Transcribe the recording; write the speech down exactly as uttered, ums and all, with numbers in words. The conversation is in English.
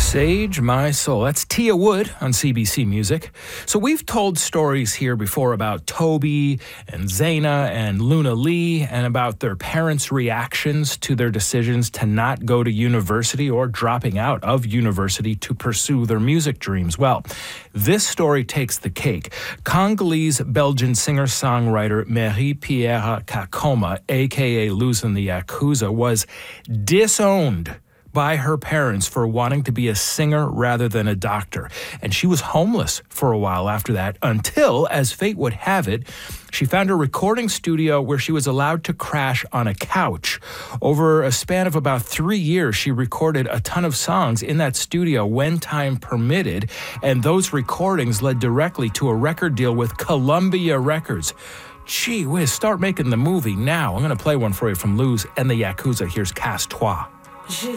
Sage My Soul. That's Tia Wood on C B C Music. So we've told stories here before about Toby and Zaina and Luna Lee and about their parents' reactions to their decisions to not go to university or dropping out of university to pursue their music dreams. Well, this story takes the cake. Congolese-Belgian singer-songwriter Marie-Pierre Kakoma, a k a. Luz in the Yakuza, was disowned by her parents for wanting to be a singer rather than a doctor. And she was homeless for a while after that until, as fate would have it, she found a recording studio where she was allowed to crash on a couch. Over a span of about three years, she recorded a ton of songs in that studio when time permitted, and those recordings led directly to a record deal with Columbia Records. Gee whiz, start making the movie now. I'm going to play one for you from Luz and the Yakuza. Here's Casse-Toi.